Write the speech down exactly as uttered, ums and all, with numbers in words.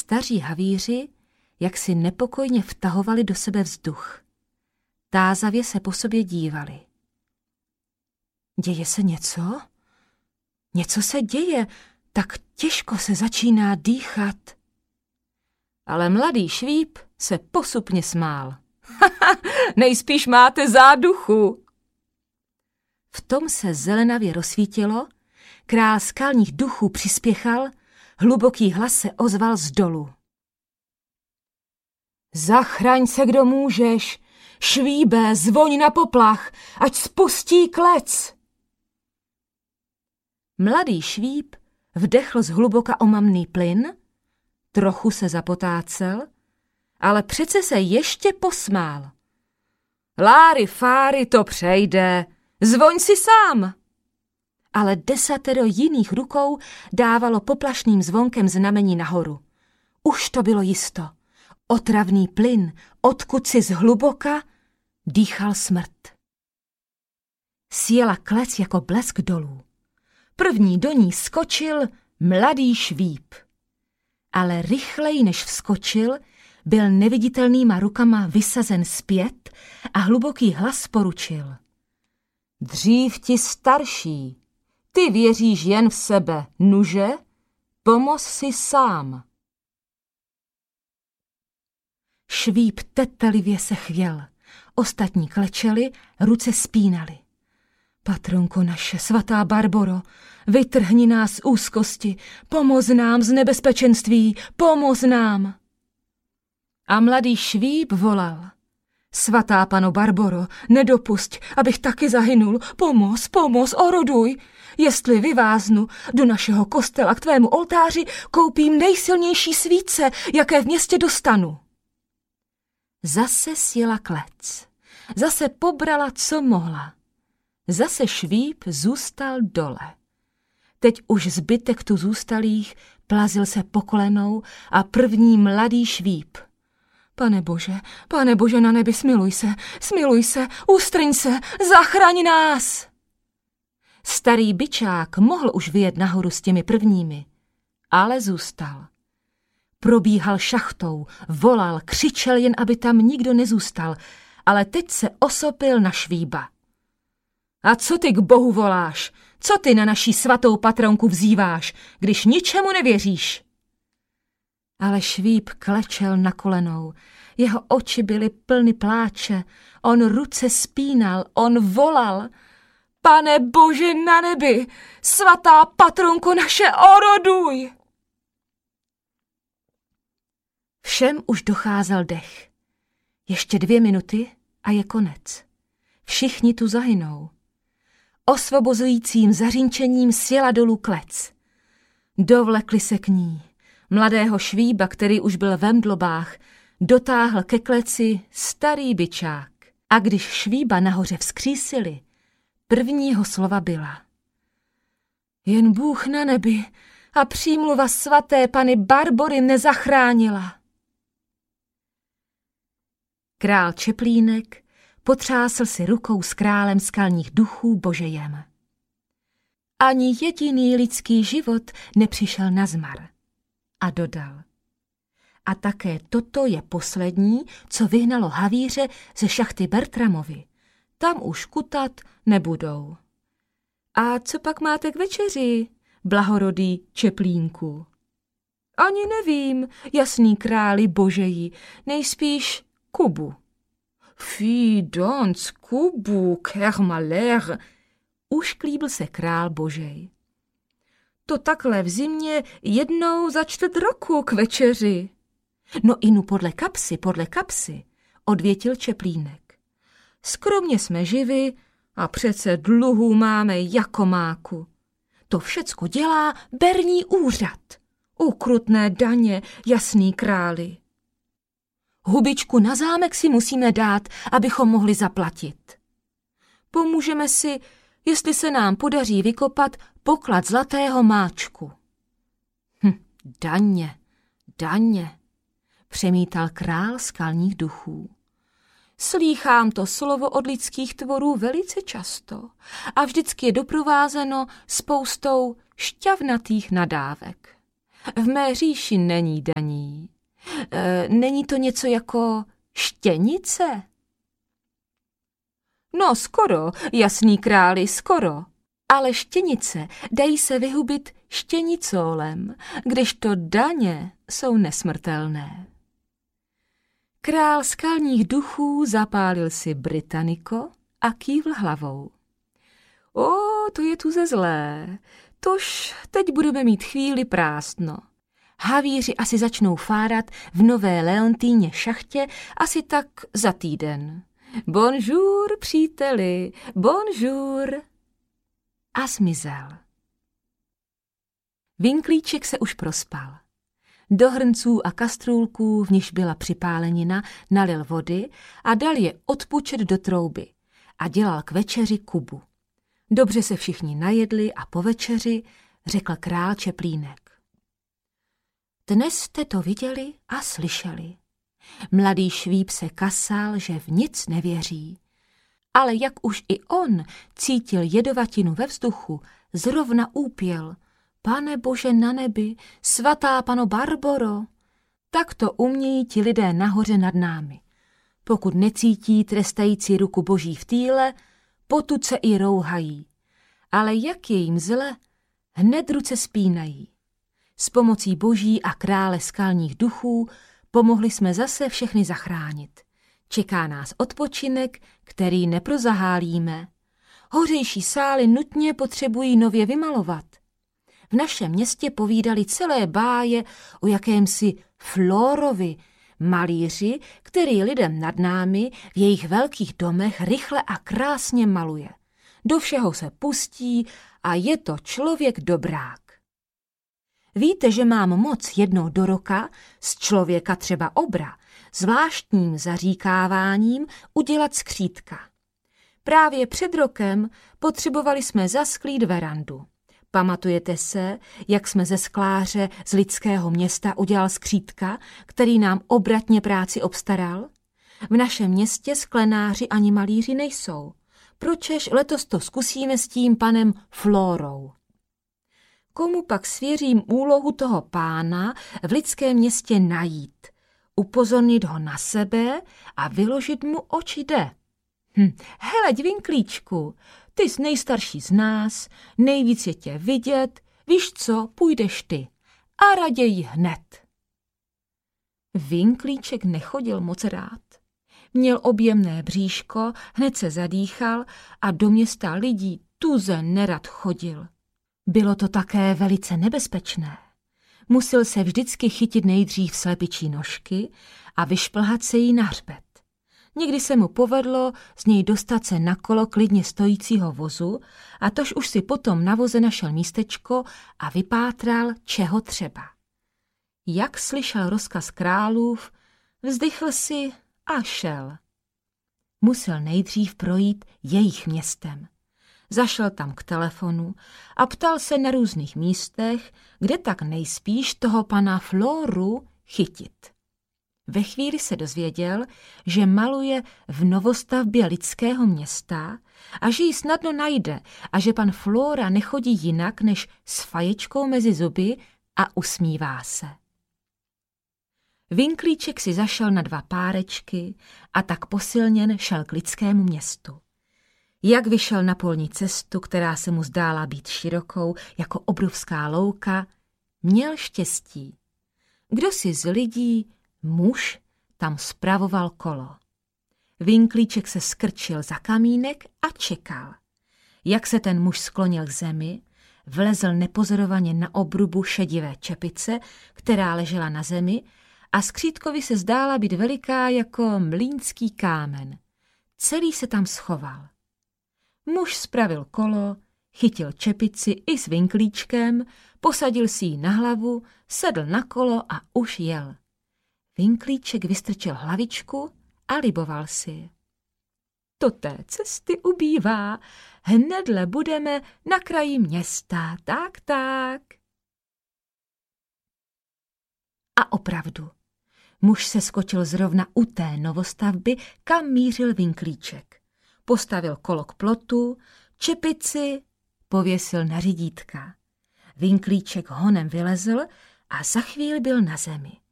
staří havíři, jak si nepokojně vtahovali do sebe vzduch. Tázavě se po sobě dívali. Děje se něco? Něco se děje, tak těžko se začíná dýchat. Ale mladý švíp se posupně smál. Haha, nejspíš máte záduchu. V tom se zelenavě rozsvítilo, král skalních duchů přispěchal, hluboký hlas se ozval z dolu. Zachraň se, kdo můžeš, švíbe, zvoň na poplach, ať spustí klec. Mladý švíp vdechl zhluboka omamný plyn, trochu se zapotácel, ale přece se ještě posmál. Láry fáry, to přejde, zvoň si sám. Ale desatero jiných rukou dávalo poplašným zvonkem znamení nahoru. Už to bylo jisto. Otravný plyn, odkud si zhluboka, dýchal smrt. Sjela klec jako blesk dolů. První do ní skočil mladý švíp. Ale rychleji než vskočil, byl neviditelnýma rukama vysazen zpět a hluboký hlas poručil. Dřív ti starší, ty věříš jen v sebe, nuže, pomoz si sám. Švíp tetelivě se chvěl, ostatní klečeli, ruce spínali. Patronko naše, svatá Barboro, vytrhni nás z úzkosti, pomoz nám z nebezpečenství, pomoz nám. A mladý švíp volal. Svatá pano Barboro, nedopusť, abych taky zahynul, pomoz, pomoz, oroduj. Jestli vyváznu, do našeho kostela k tvému oltáři koupím nejsilnější svíce, jaké v městě dostanu. Zase sjela klec, zase pobrala, co mohla. Zase švíp zůstal dole. Teď už zbytek tu zůstalých plazil se po kolenou a první mladý švíp. Pane Bože, Pane Bože na nebi, smiluj se, smiluj se, ustrň se, zachraň nás! Starý bičák mohl už vyjet nahoru s těmi prvními, ale zůstal. Probíhal šachtou, volal, křičel, jen aby tam nikdo nezůstal, ale teď se osopil na švíba. A co ty k Bohu voláš? Co ty na naší svatou patronku vzýváš, když ničemu nevěříš? Ale švíp klečel na kolenou, jeho oči byly plny pláče, on ruce spínal, on volal. Pane Bože na nebi, svatá patronko naše, oroduj! Všem už docházel dech. Ještě dvě minuty a je konec. Všichni tu zahynou. Osvobozujícím zařínčením sjela dolů klec. Dovlekli se k ní. Mladého švíba, který už byl ve mdlobách, dotáhl ke kleci starý bičák. A když švíba nahoře vzkřísili, prvního slova byla. Jen Bůh na nebi a přímluva svaté Panny Barbory mne zachránila. Král Čeplínek potřásl si rukou s králem skalních duchů Božejem. Ani jediný lidský život nepřišel na zmar. A dodal. A také toto je poslední, co vyhnalo havíře ze šachty Bertramovi. Tam už kutat nebudou. A co pak máte k večeři, blahorodý Čeplínku? Ani nevím, jasný králi Božeji, nejspíš Kubu. Fí donc, Kubu, quel malheur, ušklíbil se král Božej. To takhle v zimě jednou za čtvrt roku k večeři. No inu podle kapsy, podle kapsy, odvětil Čeplínek. Skromně jsme živi a přece dluhů máme jako máku. To všecko dělá berní úřad. Ukrutné daně, jasný králi. Hubičku na zámek si musíme dát, abychom mohli zaplatit. Pomůžeme si, jestli se nám podaří vykopat poklad zlatého máčku. Hm, daně, daně, přemítal král skalních duchů. Slýchám to slovo od lidských tvorů velice často a vždycky je doprovázeno spoustou šťavnatých nadávek. V mé říši není daní. E, není to něco jako štěnice? No, skoro, jasný králi, skoro. Ale štěnice dají se vyhubit štěnicólem, kdežto daně jsou nesmrtelné. Král skalních duchů zapálil si Britannico a kývl hlavou. O, to je tu ze zlé, tož teď budeme mít chvíli prázdno. Havíři asi začnou fárat v Nové Leontýně šachtě asi tak za týden. Bonjour, příteli, bonjour. A zmizel. Vinklíček se už prospal. Do hrnců a kastrůlků, v nichž byla připálenina, nalil vody a dal je odpučet do trouby a dělal k večeři kubu. Dobře se všichni najedli a po večeři řekl král Čeplínek. Dnes jste to viděli a slyšeli. Mladý švíp se kasal, že v nic nevěří. Ale jak už i on cítil jedovatinu ve vzduchu, zrovna úpěl. Pane Bože na nebi, svatá pano Barboro, tak to umějí ti lidé nahoře nad námi. Pokud necítí trestající ruku Boží v týle, potud se i rouhají. Ale jak je jim zle, hned ruce spínají. S pomocí Boží a krále skalních duchů pomohli jsme zase všechny zachránit. Čeká nás odpočinek, který neprozahálíme. Hořejší sály nutně potřebují nově vymalovat. V našem městě povídali celé báje o jakémsi Flórovi, malíři, který lidem nad námi v jejich velkých domech rychle a krásně maluje. Do všeho se pustí a je to člověk dobrák. Víte, že mám moc jednou do roka z člověka třeba obra, zvláštním zaříkáváním udělat skřítka. Právě před rokem potřebovali jsme zasklít verandu. Pamatujete se, jak jsme ze skláře z lidského města udělal skřítka, který nám obratně práci obstaral? V našem městě sklenáři ani malíři nejsou. Pročež letos to zkusíme s tím panem Flórou. Komu pak svěřím úlohu toho pána v lidském městě najít, upozornit ho na sebe a vyložit mu, oč jde? Hm, heleď, Vinklíčku, ty jsi nejstarší z nás, nejvíc je tě vidět, víš co, půjdeš ty a raději hned. Vinklíček nechodil moc rád. Měl objemné bříško, hned se zadýchal a do města lidí tuze nerad chodil. Bylo to také velice nebezpečné. Musel se vždycky chytit nejdřív slepičí nožky a vyšplhat se jí na hřbet. Někdy se mu povedlo z něj dostat se na kolo klidně stojícího vozu a tož už si potom na voze našel místečko a vypátral, čeho třeba. Jak slyšel rozkaz králův, vzdychl si a šel. Musel nejdřív projít jejich městem. Zašel tam k telefonu a ptal se na různých místech, kde tak nejspíš toho pana Flóru chytit. Ve chvíli se dozvěděl, že maluje v novostavbě lidského města a že ji snadno najde a že pan Flóra nechodí jinak než s faječkou mezi zuby a usmívá se. Vinklíček si zašel na dva párečky a tak posilněn šel k lidskému městu. Jak vyšel na polní cestu, která se mu zdála být širokou jako obrovská louka, měl štěstí. Kdo si z lidí, muž, tam spravoval kolo. Vinklíček se skrčil za kamínek a čekal. Jak se ten muž sklonil k zemi, vlezl nepozorovaně na obrubu šedivé čepice, která ležela na zemi, a skřítkovi se zdála být veliká jako mlýnský kámen. Celý se tam schoval. Muž spravil kolo, chytil čepici i s Vinklíčkem, posadil si ji na hlavu, sedl na kolo a už jel. Vinklíček vystrčil hlavičku a liboval si. To té cesty ubývá, hnedle budeme na kraji města, tak, tak. A opravdu, muž se skočil zrovna u té novostavby, kam mířil Vinklíček. Postavil kolo k plotu, čepici pověsil na řidítka. Vinklíček honem vylezl a za chvíli byl na zemi.